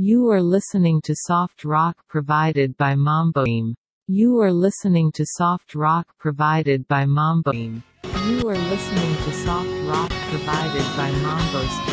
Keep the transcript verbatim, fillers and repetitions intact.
You are listening to soft rock provided by Mambo Steam. You are listening to soft rock provided by Mambo Steam. You are listening to soft rock provided by Mambo Steam.